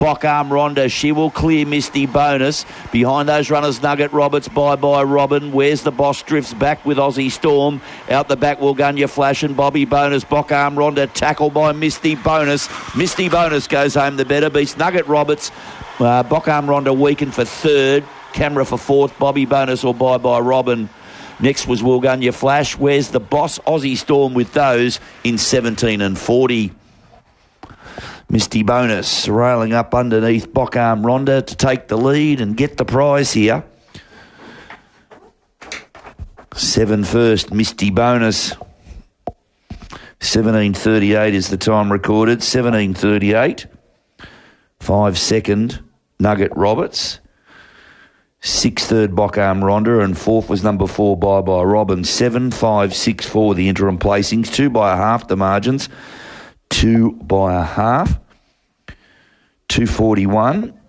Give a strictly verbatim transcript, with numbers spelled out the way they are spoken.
Bockarm Ronda, she will clear Misty Bonus. Behind those runners, Nugget Roberts, Bye Bye Robin. Where's the Boss drifts back with Aussie Storm. Out the back will Gunya Flash and Bobby Bonus. Bockarm Ronda tackled by Misty Bonus. Misty Bonus goes home the better. Beats Nugget Roberts. Uh, Bockarm Ronda weakened for third. Camera for fourth. Bobby Bonus or Bye Bye Robin. Next was Woolgunya Flash. Where's the Boss? Aussie Storm with those in seventeen and forty. Misty Bonus railing up underneath Bockarm Ronda to take the lead and get the prize here. Seven first, Misty Bonus. seventeen thirty-eight is the time recorded. seventeen thirty-eight. Five second, Nugget Roberts. Six third, Bockarm Ronda. And fourth was number four, Bye Bye Robin. Seven, five, six, four, the interim placings. Two by a half, the margins. Two by a half. two forty-one.